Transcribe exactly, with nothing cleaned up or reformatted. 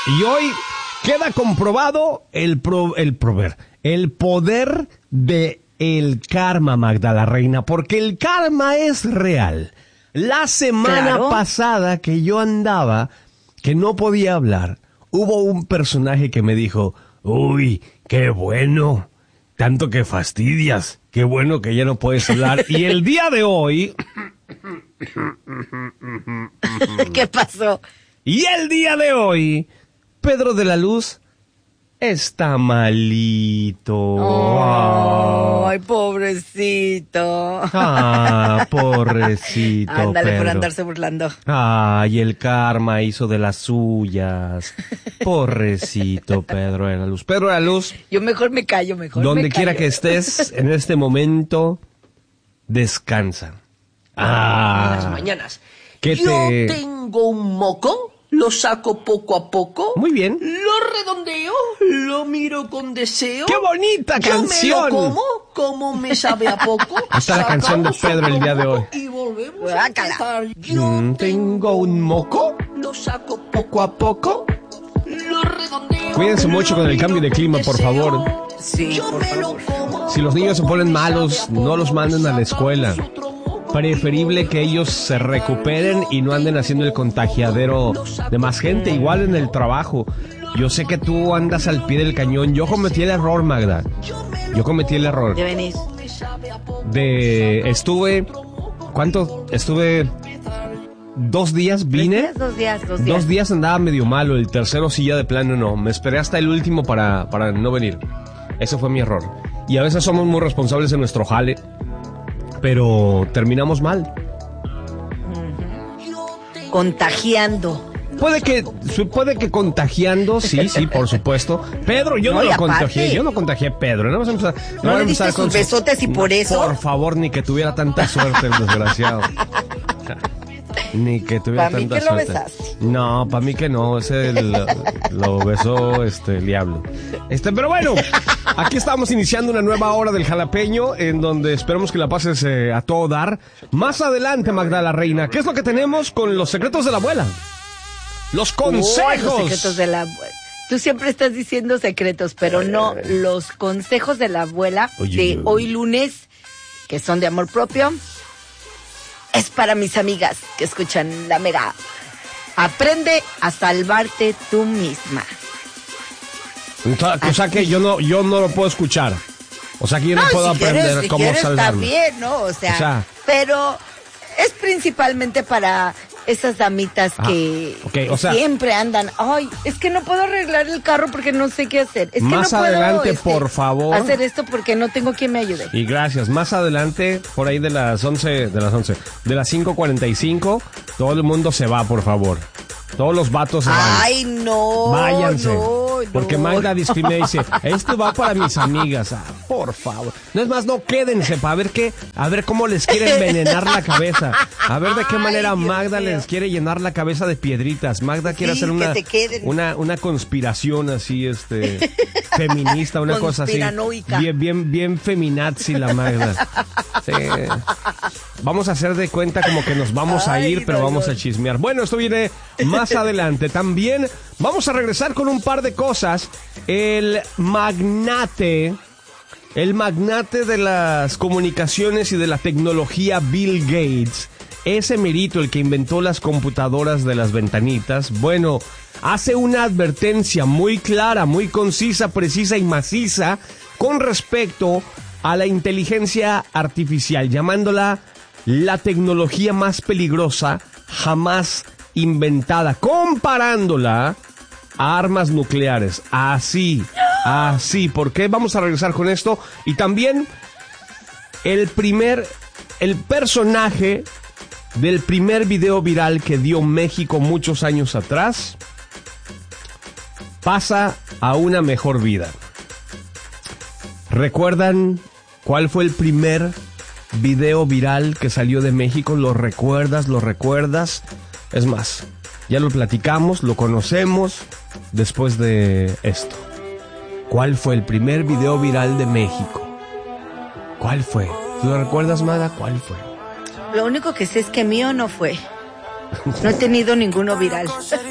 Y hoy queda comprobado el pro, el prover, el poder de el karma, Magda la Reina, porque el karma es real. La semana claro. pasada que yo andaba, que no podía hablar, hubo un personaje que me dijo, uy, qué bueno, tanto que fastidias, qué bueno que ya no puedes hablar. Y el día de hoy... ¿Qué pasó? Y el día de hoy, Pedro de la Luz está malito. Oh, ay, pobrecito. Ah, pobrecito. Ándale, Pedro. por andarse burlando. Ay, el karma hizo de las suyas. Pobrecito Pedro de la Luz. Pedro de la Luz. Yo mejor me callo, mejor Donde me quiera callo. que estés en este momento, descansa. Ah, en las mañanas. ¿Qué Yo te... tengo un moco, lo saco poco a poco. Muy bien. Lo redondeo, lo miro con deseo. ¡Qué bonita Yo canción! me lo como, como me sabe a poco. Esta es la canción de Pedro el día de hoy. Y volvemos a Guácala. empezar. Yo Mm, tengo un moco, lo saco poco a poco. lo redondeo. Cuídense mucho con el cambio de clima, por favor. Sí, Yo por me lo favor. como. Si los niños se ponen malos, no los manden a la escuela. Preferible que ellos se recuperen y no anden haciendo el contagiadero de más gente, igual en el trabajo. Yo sé que tú andas al pie del cañón. Yo cometí el error, Magda. Yo cometí el error. De venir. De... Estuve... ¿Cuánto? Estuve... Dos días, vine. Dos días, dos días. Dos días andaba medio malo. El tercero sí ya de plano no. Me esperé hasta el último para, para no venir. Ese fue mi error. Y a veces somos muy responsables en nuestro jale, pero terminamos mal. Contagiando. Puede que, puede que contagiando, sí, sí, por supuesto. Pedro, yo no, No, y lo aparte- contagié, yo no contagié a Pedro. No, vamos a empezar, ¿No vamos a le diste empezar con sus besotes y por eso? Por favor, ni que tuviera tanta suerte el desgraciado. Ni que tuviera Pa' mí tanta que lo suerte. besaste. No, para mí que no, ese lo, lo besó este el diablo. Este, pero bueno, aquí estamos iniciando una nueva hora del jalapeño, en donde esperamos que la pases eh, a todo dar. Más adelante, Magda la Reina, ¿qué es lo que tenemos con los secretos de la abuela? Los consejos. Uy, los secretos de la abuela. Tú siempre estás diciendo secretos, pero no los consejos de la abuela Oye, de yo- hoy lunes, que son de amor propio. Es para mis amigas que escuchan la mega. Aprende a salvarte tú misma. O sea, o sea que yo no, yo no lo puedo escuchar. O sea que yo no, puedo si aprender quieres, si cómo quieres, salvarme. está bien, ¿no? O sea, O sea- pero es principalmente para esas damitas Ah, que, ok, que o sea- siempre andan. Ay, es que no puedo arreglar el carro porque no sé qué hacer. Es que Más no puedo, adelante, este, por favor. hacer esto porque no tengo quien me ayude. Y gracias. Más adelante, por ahí de las once, de las once, de las cinco cuarenta y cinco, todo el mundo se va, por favor. Todos los vatos se van. Ay, no. Váyanse. No, Porque no. Magda discrimina y dice, esto va para mis amigas. Ah, por favor. No es más, no, quédense para ver qué, a ver cómo les quiere envenenar la cabeza. A ver de qué Ay, manera Dios Magda mío. les quiere llenar la cabeza de piedritas. Magda quiere Sí, hacer que una, se queden. una, una conspiración así, este, feminista, una cosa así. Conspiranoica. Bien, bien, bien feminazi la Magda. Sí. Vamos a hacer de cuenta como que nos vamos a Ay, ir, pero dolor. vamos a chismear. Bueno, esto viene más adelante. También vamos a regresar con un par de cosas. El magnate, el magnate de las comunicaciones y de la tecnología, Bill Gates, ese merito, el que inventó las computadoras de las ventanitas, bueno, hace una advertencia muy clara, muy concisa, precisa y maciza con respecto a la inteligencia artificial, llamándola la tecnología más peligrosa jamás inventada, comparándola a armas nucleares. Así, así. ¿Por qué? Vamos a regresar con esto. Y también el primer, el personaje del primer video viral que dio México muchos años atrás pasa a una mejor vida. ¿Recuerdan cuál fue el primer video viral que salió de México? ¿Lo recuerdas? ¿Lo recuerdas? Es más, ya lo platicamos, lo conocemos después de esto. ¿Cuál fue el primer video viral de México? ¿Cuál fue? ¿Tú lo recuerdas, Mada? ¿Cuál fue? Lo único que sé es que mío no fue. No he tenido ninguno viral.